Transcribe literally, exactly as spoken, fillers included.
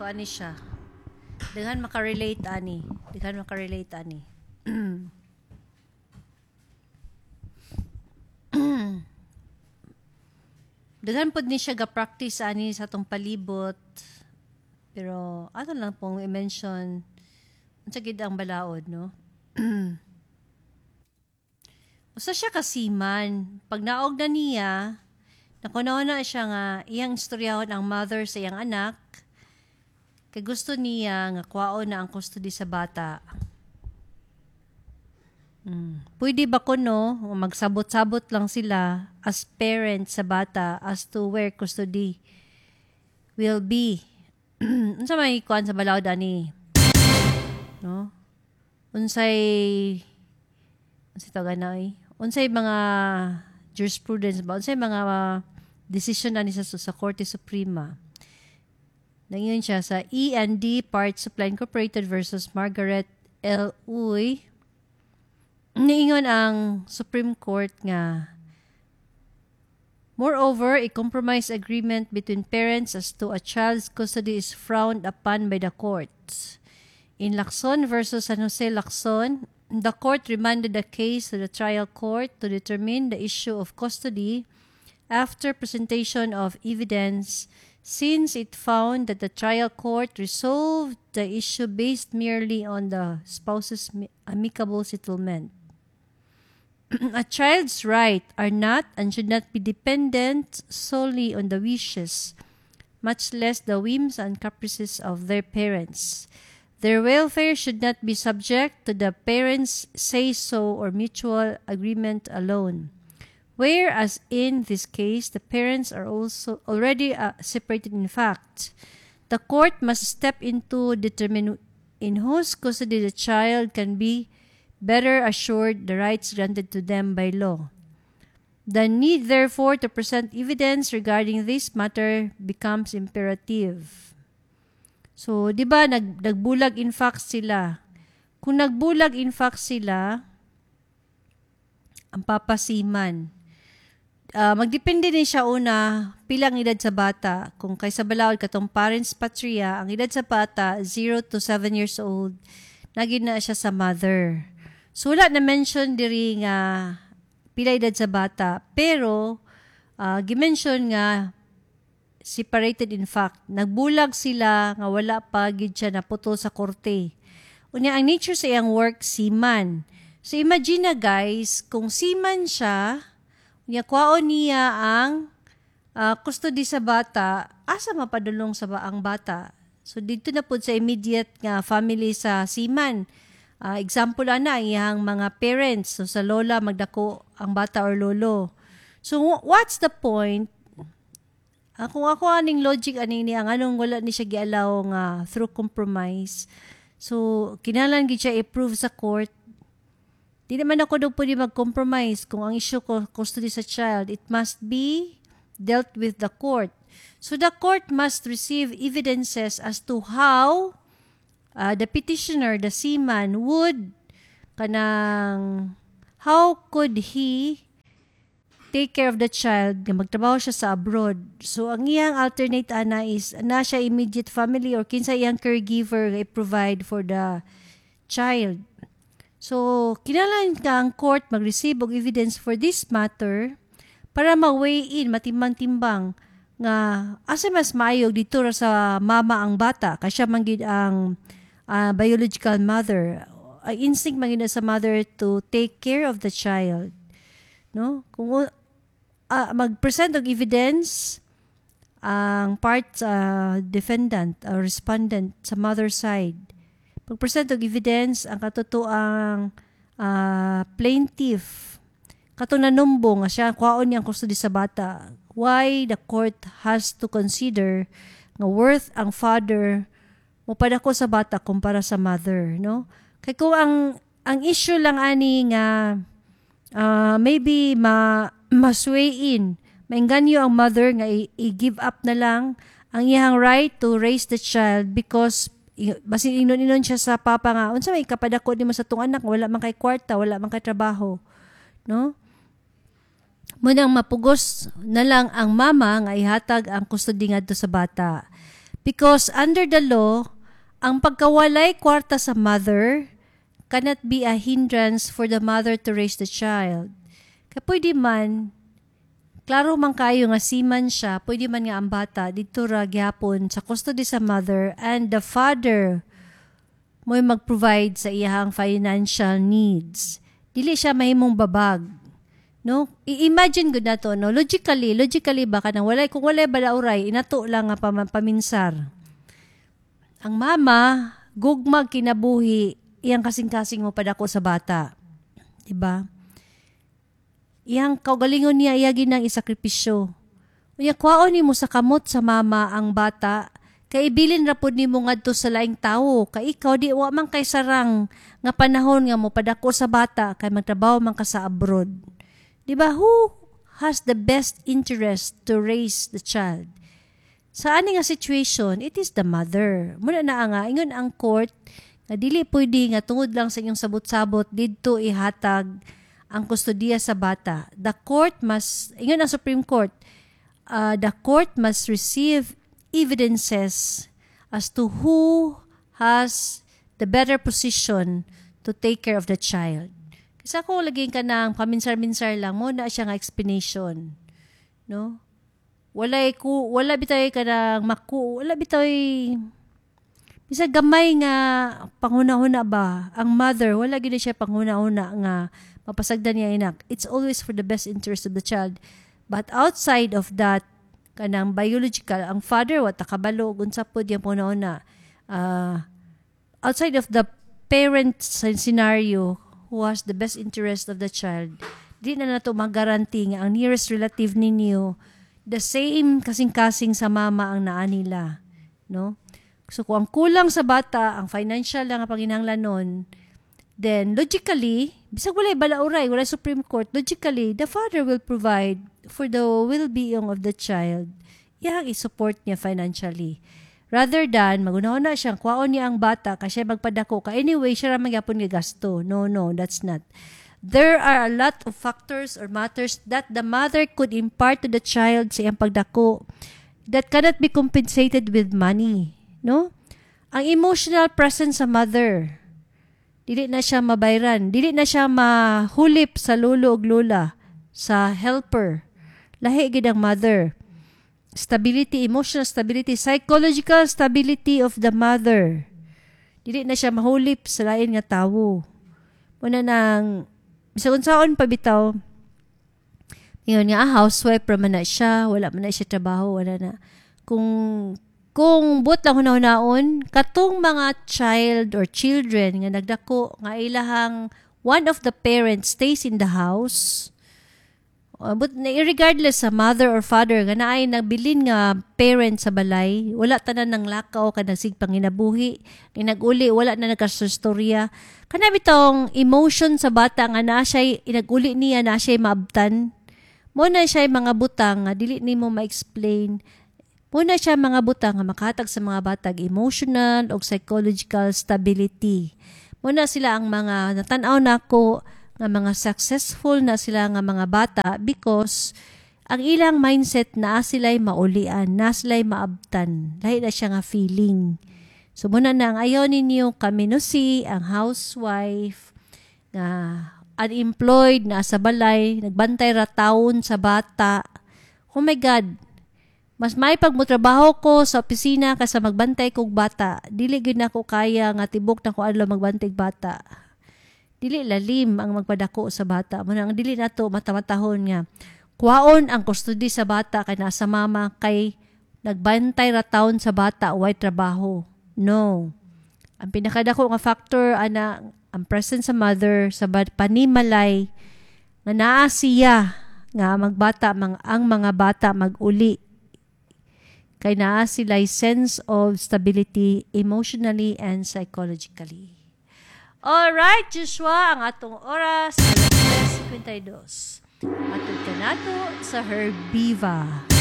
kuan ni siya. Daghan makarelate ani. Daghan makarelate ani. Daghan pod ni siya ga-practice ani sa atong palibot. Pero ato lang pong i-mention unsa gid ang balaod, no? Usa siya kasiman. Pag naog na niya, nakunaw na siya nga iyang istoryahon ang mother sa iyang anak. Kay gusto niya nga kwaon na ang custody sa bata. Hmm. Pwede ba kuno magsabot-sabot lang sila as parents sa bata as to where custody will be? Unsa may kuan sa balaod ani? No? Unsay unsay tawag na eh? Unsay mga jurisprudence ba? Unsay mga uh, decision ani sa sa Korte Suprema? Nangyun siya sa E and D Part Supply Incorporated versus Margaret L. Uy. Niingon ang Supreme Court nga moreover, a compromise agreement between parents as to a child's custody is frowned upon by the courts. In Lacson versus San Jose Lacson, the court remanded the case to the trial court to determine the issue of custody after presentation of evidence, since it found that the trial court resolved the issue based merely on the spouse's amicable settlement. A child's rights are not and should not be dependent solely on the wishes, much less the whims and caprices of their parents. Their welfare should not be subject to the parents' say-so or mutual agreement alone. Whereas in this case, the parents are also already uh, separated in fact, the court must step in to determine in whose custody the child can be better assured the rights granted to them by law. The need, therefore, to present evidence regarding this matter becomes imperative. So, di ba, nag, nagbulag in fact sila. Kung nagbulag in fact sila, ang papasiman. Uh, magdepende din siya una, pilang edad sa bata. Kung kaysa balaod katong parents patria, ang edad sa bata, zero to seven years old, naging na siya sa mother. So, wala na-mention diri nga pila edad sa bata. Pero, uh, gimension nga, separated in fact. Nagbulag sila nga wala pa gid siya naputol sa korte. Unya ang nature sa iyang work seaman. So imagine na guys, kung seaman siya, unya kwaon niya ang uh, custody sa bata, asa mapadulong sa ba ang bata? So dito na pud sa immediate nga family sa seaman. Uh, example ana ang iyang mga parents. So sa lola magdako ang bata or lolo. So what's the point? Uh, kung ako aning logic ani ni ang anong wala ni siya gialaw nga through compromise. So kinahanglan gid siya i-prove sa court. Di naman ako daw pwede mag-compromise kung ang issue ko custody sa child. It must be dealt with the court. So the court must receive evidences as to how uh, the petitioner, the seaman, would kanang how could he take care of the child, magtrabaho siya sa abroad. So, ang iyang alternate ana is, na siya immediate family or kinsa iyang caregiver i-provide for the child. So, kinahanglan ka ang court mag-receive og evidence for this matter para ma-weigh in, matimbang-timbang nga asa mas maayog dito ra sa mama ang bata, kasi siya manggid ang uh, biological mother. Ang instinct manggid sa mother to take care of the child. No? Kung uh, mag-present og evidence ang part uh, defendant or respondent sa mother side. Mag-present og evidence ang katotoang uh, plaintiff katong nanumbong nga siya kwaon niyang custody sa bata. Why the court has to consider nga worth ang father mo padako sa bata kumpara sa mother, no? Kay kung ang ang issue lang ani nga Uh, maybe ma masway in, mainganyo ang mother nga i-give up na lang ang iyang right to raise the child because basin inon-inon siya sa papa nga unsa may kapadako nimo sa tong anak, wala man kay kwarta, wala man kay trabaho, no? Munang mapugos na lang ang mama nga ihatag ang custody ngadto sa bata. Because under the law, ang pagkawalay kwarta sa mother cannot be a hindrance for the mother to raise the child. Kaya pwede man, klaro man kayo nga seaman siya, pwede man nga ang bata dito ra gyapon sa custody sa mother, and the father mo'y mag-provide sa iyang financial needs. Dili siya mahimong babag. No? I-imagine ko na to, no? Logically, logically ba ka nang walay, kung walay balauray, inato lang nga pam- paminsar. Ang mama, gugmag kinabuhi, iyang kasing-kasing mo padako sa bata. Diba? Iyang kaugalingon niya, iya ginang isakripisyo. Uya, kwaon ni mo sa kamot sa mama ang bata, kay ibilin rapod ni mo ngadto sa laing tao, kay ikaw di wa man kay sarang nga panahon nga mo padako sa bata, kay magtrabaho man ka sa abroad. Diba, who has the best interest to raise the child? Sa ani nga situation, it is the mother. Muna na nga, ingon ang court, nga dili pwede nga tungod lang sa inyong sabot-sabot, didto ihatag ang kustodiya sa bata. The court must, ingon ang Supreme Court, uh, the court must receive evidences as to who has the better position to take care of the child. Kasi ako laging ka ng paminsar-minsar lang mo na siya nga explanation. No? Walay ku, wala bitay ka ng maku, wala bitay, bisa gamay nga panghuna-huna ba? Ang mother, wala gina siya panghuna-huna nga mapasagdan niya inak. It's always for the best interest of the child. But outside of that, kanang biological, ang father, wata kabalo, unsa po diyan puna-una. Uh, outside of the parent scenario, who has the best interest of the child, di na nato magaranti nga ang nearest relative ninyo, the same kasing-kasing sa mama ang naa nila. No? So kung ang kulang sa bata, ang financial lang ang panginahanglan nun, then logically, bisag walay balauray, walay Supreme Court, logically, the father will provide for the well-being of the child. Iyang i-support niya financially. Rather than, magunaw na siyang kwaon niya ang bata kasi magpadako ka. Anyway, siya ramang yapon nga gasto. No, no, that's not. There are a lot of factors or matters that the mother could impart to the child sa iyang pagdako that cannot be compensated with money. No? Ang emotional presence sa mother, dili na siya mabayran. Dili na siya mahulip sa lolo o lola, sa helper. Lahi gid ang mother. Stability, emotional stability, psychological stability of the mother. Dili na siya mahulip sa lain nga tawo. Muna nang, bisag unsaon pa bitaw, ngayon nga, housewife pa man na siya, wala man na siya trabaho, wala na. Kung, kung but lang hunaw-hunaon, katong mga child or children nga nagdako, nga ilahang one of the parents stays in the house, Uh, but regardless sa mother or father nga naay nagbilin nga parent sa balay, wala tanan ng lakaw ka nagsig panginabuhi, inaguli wala na nagkastorya. Kana bitong emotion sa bata nga na siya inaguli niya na siya maabtan. Mo na siya mga butang nga dili nimo ma-explain. Mo na siya mga butang nga makahatag sa mga batag emotional o psychological stability. Mo na sila ang mga natanaw nako nga mga successful na sila nga mga bata because ang ilang mindset na sila'y maulian, na sila'y maabtan. Lahi na siya nga feeling. So muna na ang ayaw ninyo kami no si, ang housewife, nga unemployed, na sa balay, nagbantay ra taon sa bata. Oh my God, mas may pagmutrabaho ko sa opisina kaysa magbantay kong bata. Dili gid na ko kaya nga tibok na ko adlaw magbantay bata. Dili lalim ang magpadako sa bata. Muna ang dili nato matamatahon nga. Kuwaon ang custody sa bata kay nasa mama kay nagbantay ra taon sa bata way trabaho. No. Ang pinakadako nga factor ana ang presence sa mother sa panimalay nga naa siya nga magbata mang, ang mga bata maguli kay naa sila sense of stability emotionally and psychologically. Alright, Joshua, ang atong oras, alas fifty-two. Matod ka nato sa Herbiva.